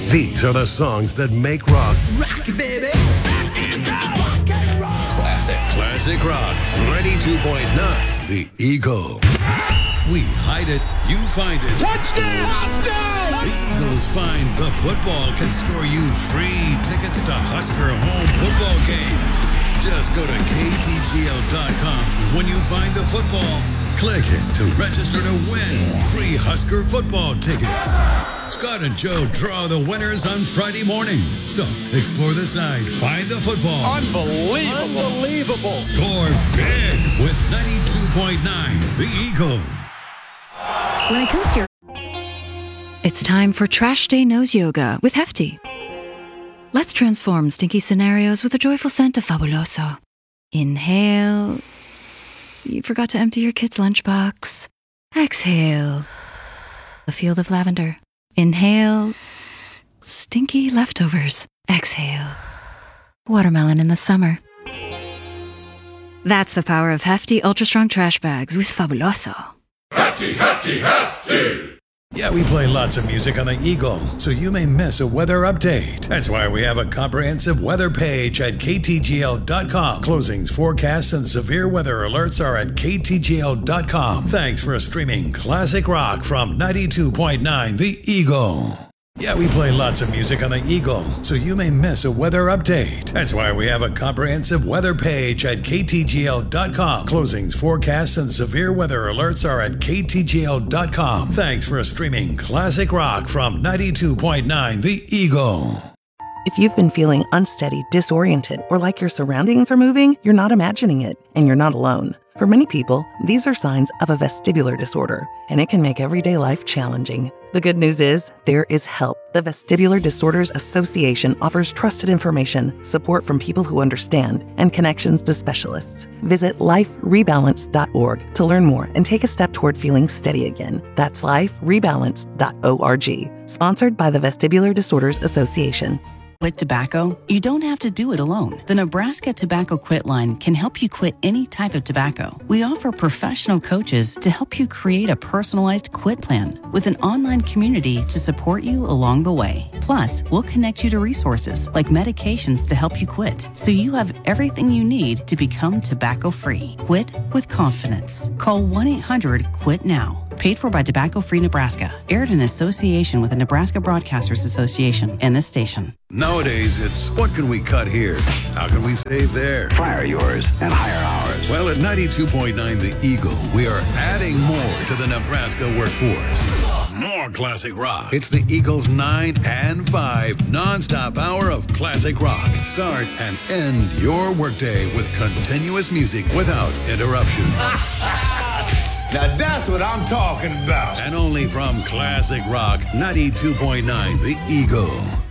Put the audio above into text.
These are the songs that make rock. Rock it, baby. Classic rock. 92.9 The Eagle. We hide it, you find it. Touchdown! Touchdown! The Eagles find the football can score you free tickets to Husker home football games. Just go to ktgl.com. When you find the football, click it to register to win free Husker football tickets. Scott and Joe draw the winners on Friday morning. So explore the site, find the football. Unbelievable. Score big with 92.9 The Eagle. When it comes to It's time for Trash Day Nose Yoga with Hefty. Let's transform stinky scenarios with a joyful scent of Fabuloso. Inhale. You forgot to empty your kid's lunchbox. Exhale. A field of lavender. Inhale. Stinky leftovers. Exhale. Watermelon in the summer. That's the power of Hefty Ultra Strong Trash Bags with Fabuloso. Hefty, hefty, hefty! Yeah, we play lots of music on the Eagle, so you may miss a weather update. That's why we have a comprehensive weather page at ktgl.com. Closings, forecasts, and severe weather alerts are at ktgl.com. Thanks for streaming classic rock from 92.9 The Eagle. Yeah, we play lots of music on the Eagle, so you may miss a weather update. That's why we have a comprehensive weather page at ktgl.com. Closings, forecasts, and severe weather alerts are at ktgl.com. Thanks for streaming classic rock from 92.9 The Eagle. If you've been feeling unsteady, disoriented, or like your surroundings are moving, you're not imagining it, and you're not alone. For many people, these are signs of a vestibular disorder, and it can make everyday life challenging. The good news is, there is help. The Vestibular Disorders Association offers trusted information, support from people who understand, and connections to specialists. Visit liferebalance.org to learn more and take a step toward feeling steady again. That's liferebalance.org. Sponsored by the Vestibular Disorders Association. With tobacco, you don't have to do it alone. The Nebraska Tobacco Quit Line can help you quit any type of tobacco. We offer professional coaches to help you create a personalized quit plan with an online community to support you along the way. Plus, we'll connect you to resources like medications to help you quit, so you have everything you need to become tobacco-free. Quit with confidence. Call 1-800-QUIT-NOW. Paid for by Tobacco Free Nebraska. Aired in association with the Nebraska Broadcasters Association and this station. Nowadays, it's what can we cut here? How can we save there? Fire yours and hire ours. Well, at 92.9 The Eagle, we are adding more to the Nebraska workforce. More classic rock. It's the Eagles 9 and 5 nonstop hour of classic rock. Start and end your workday with continuous music without interruption. Now that's what I'm talking about. And only from Classic Rock 92.9 The Eagle.